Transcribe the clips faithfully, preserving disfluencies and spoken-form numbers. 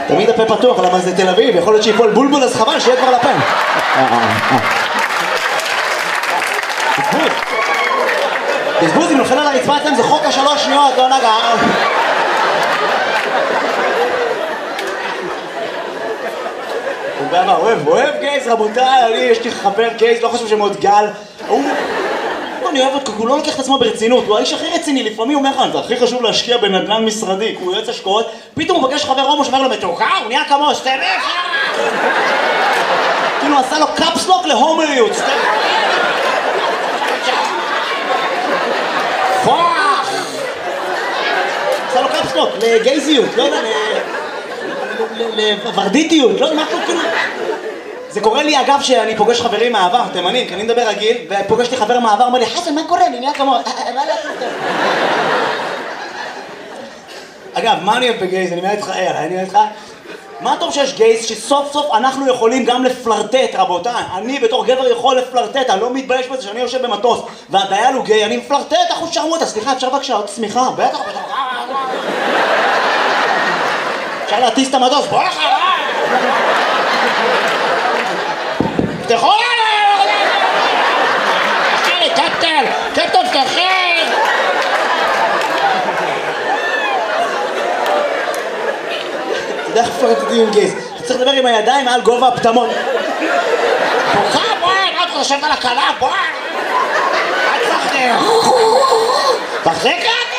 תמיד הפה פתוח, למה זה תל אביב, יכול להיות שיפול בולבול, אז חבל שיהיה כבר לפה. בזבוז. בזבוז, אם נופל על הרצפה אצלם זה חוק השלוש שניות, לא נגע. הוא גם אוהב, אוהב גייז, רבותיי, אני יש לי חבר גייז, לא חושב שמאוד גל. הוא... אני אוהב אותו, הוא לא לוקח את עצמו ברצינות, הוא האיש הכי רציני, לפעמים הוא אומר לך, זה הכי חשוב להשקיע בנדל"ן משרדי, הוא יועץ השקעות, פתאום הוא פגש חבר הומו שאומר לו, מתוקה, הוא נהיה כמו סטמך! כאילו עשה לו קאפסלוק להומריות, סטמך! פוח! עשה לו קאפסלוק לגייזיות, לא יודע, לוורדיטיות, לא יודע, משהו כאילו... זה קורה לי אגב שאני פוגש חברים מהעבר, תימנים, כי אני מדבר רגיל, ופוגש לי חבר מהעבר, אומר לי, חסן, מה קורה? אני נהיה כמו... מה לעשות? אגב, מה אני אוהב בגייז? אני אומר איתך, אני אומר איתך, מה טוב שיש גייז שסוף סוף אנחנו יכולים גם לפלרטט, רבותיי. אני בתור גבר יכול לפלרטט, אני לא מתבייש בזה שאני יושב במטוס, והדייל הוא גיי, אני מפלרטט, אחוז שרמוטה, סליחה, אפשר בבקשה עוד סמיכה, בטח, בטח. אפשר להטיס את המטוס, בוא אחריי! תפתחו עליי! תשאירי, קפטן! קפטן, תפתחי! אתה יודע איך פרטטים עם גייז? אתה צריך לדבר עם הידיים מעל גובה הפטמון. בוכה, בואי! מה אתה חושבת על הקלה? בואי! אל תפחדי! תחזיק את!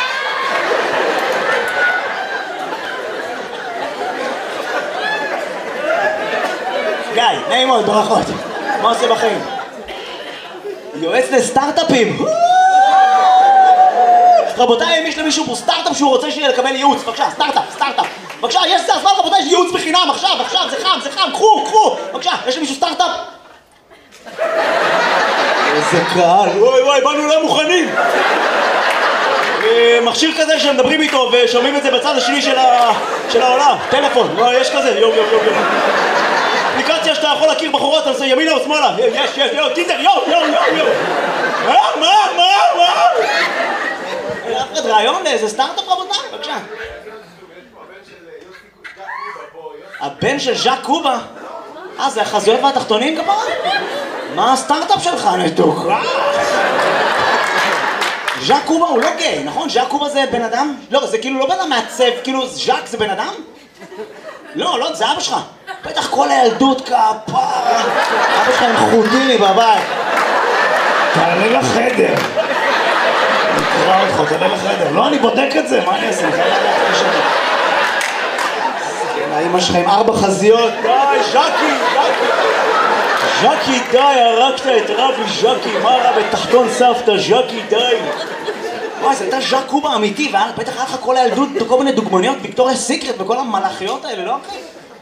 גיא, נעים מאוד, ברכות. מה עושה בחיים? יועץ לסטארט-אפים. רבותיי, אם יש למישהו פה סטארט-אפ שהוא רוצה שיהיה לקבל ייעוץ, בבקשה, סטארט-אפ, סטארט-אפ. בבקשה, יש סטארט-אפ, רבותיי, יש ייעוץ בחינם, עכשיו, עכשיו, זה חם, זה חם, קחו, קחו. בבקשה, יש למישהו סטארט-אפ? איזה קהל, וואי וואי, באנו לא מוכנים. מכשיר כזה שמדברים איתו ושומעים את זה בצד השני של העולם. טלפון, יש כזה, יום, יום, יום, יום. אפליקציה שאתה יכול להכיר בחורות, אתה עושה ימינה או שמאלה. יש, יש, יו, טינדר, יו, יו, יו, יו. מה, מה, מה, מה? אף אחד רעיון לאיזה סטארט-אפ רבותיי, בבקשה. הבן של ז'אק קובה? אה, זה החזויות והתחתונים כפרה? מה הסטארט-אפ שלך, נתוק? ז'אק קובה הוא לא גיי, נכון? ז'אק קובה זה בן אדם? לא, זה כאילו לא בן אדם מעצב, כאילו ז'אק זה בן אדם? לא, לא, זה אבא שלך. בטח כל הילדות כפרה. אבא שלך עם חוטיני בבית. תעלה לחדר. נקרא אותך, תעלה לחדר. לא, אני בודק את זה, מה אני אעשה? האמא שלך עם ארבע חזיות. די, ז'קי, ז'קי. ז'קי, די, הרגת את רבי ז'קי. מה רע בתחתון סבתא, ז'קי, די. וואי, זה הייתה ז'אק קובה אמיתי, ובטח היה לך כל הילדות, כל מיני דוגמניות, ויקטוריה סיקרט וכל המלאכיות האלה, לא אחי?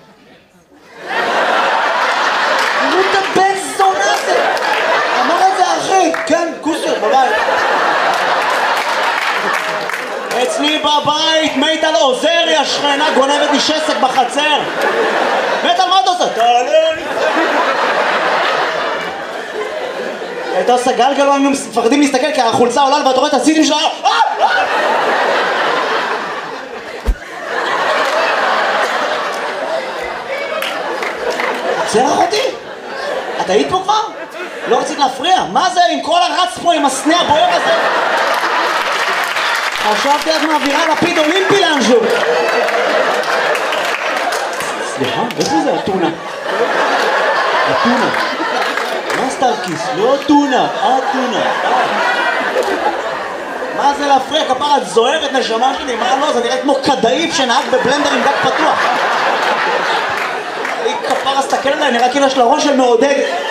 תראו את הבן זונה הזה! אמר את זה אחי! כן, כוסיות בבית. אצלי בבית, מיטל עוזרי, השכנה גונבת לי שסק בחצר. מיטל, מה אתה עושה? תעלה לי! הייתה עושה גלגל, היינו מפחדים להסתכל כי החולצה עולה ואתה רואה את הסיטים שלה. צרח אותי? את היית פה כבר? לא רצית להפריע? מה זה עם כל הרץ פה עם הסנה הבוער הזה? חשבתי את מעבירה לפיד אולימפי לאנשהו. סליחה, איפה זה הטונה? הטונה. מה סטארקיס? לא טונה, הטונה. מה זה להפריע? כפרה, את זוהרת נשמה שלי, מה לא? זה נראה כמו כדאיף שנהג בבלנדר עם דק פתוח. היא כפרה, סתכל עליי, נראה כאילו יש לה ראש של מעודד.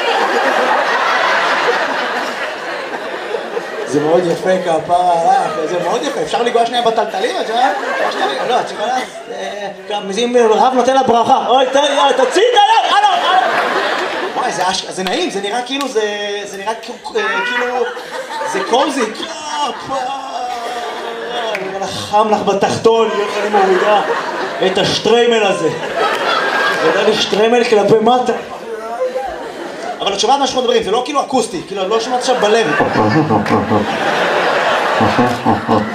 זה מאוד יפה כפרה, זה מאוד יפה, אפשר לגוע שנייה בטלטלים? לא, את שכונה, אם רב נותן לה ברכה, אוי, תוציא את היד, הלו, הלו. וואי, זה נעים, זה נראה כאילו, זה נראה כאילו, זה קוזי. אני חם לך בתחתון, איך אני מורידה את השטריימל הזה. זה יודע לי שטריימל כלפי מטה. אבל את שומעת מה שאנחנו מדברים, זה לא כאילו אקוסטי, כאילו לא שומעת עכשיו בלב.